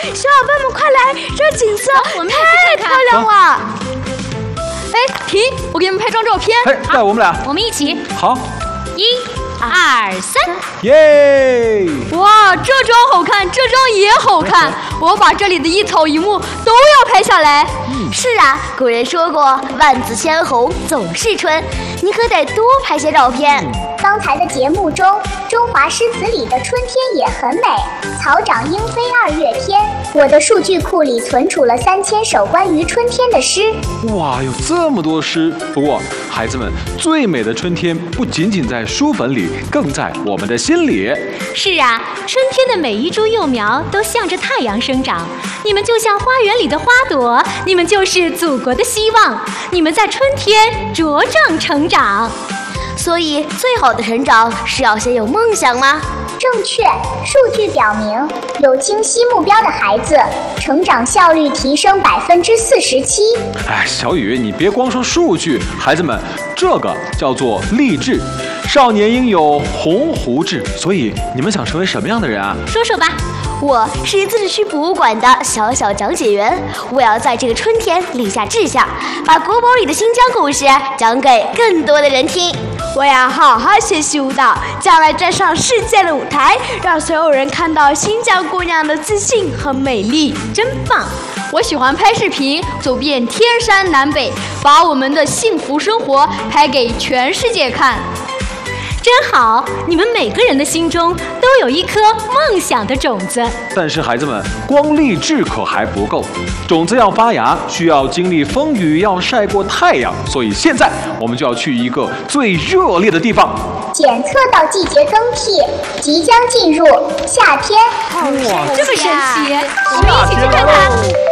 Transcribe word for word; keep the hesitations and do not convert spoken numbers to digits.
小伙伴们快来，这景色太漂亮了！ 哎，停！我给你们拍张照片。 哎，带我们俩。 我们一起。 好。 一、二、三。 耶！ 哇，这张好看，这张也好看。我把这里的一草一木都要拍下来。 嗯、是啊，古人说过“万紫千红总是春”，你可得多拍些照片。 嗯、刚才的节目中，中华诗词里的春天也很美，草长莺飞二月天。我的数据库里存储了三千首关于春天的诗。 哇，有这么多诗！不过，孩子们，最美的春天不仅仅在书本里，更在我们的心里。 是啊，春天的每一株幼苗都向着太阳生长，你们就像花园里的花朵，你们就是祖国的希望，你们在春天茁壮成长。 所以，最好的成长是要先有梦想吗？ 正确，数据表明，有清晰目标的孩子，成长效率提升百分之四十七。 哎，小雨，你别光说数据，孩子们，这个叫做励志。少年应有鸿鹄志，所以你们想成为什么样的人啊？ 说说吧。 我是自治区博物馆的小小讲解员，我要在这个春天立下志向，把国宝里的新疆故事讲给更多的人听。 我要好好学习舞蹈，将来站上世界的舞台，让所有人看到新疆姑娘的自信和美丽。 真棒！我喜欢拍视频，走遍天山南北，把我们的幸福生活拍给全世界看。真好，你们每个人的心中都有一颗梦想的种子。 但是孩子们，光励志可还不够，种子要发芽，需要经历风雨，要晒过太阳。所以现在我们就要去一个最热烈的地方。 检测到季节更替，即将进入夏天。 哇，这么神奇！我们一起去看看。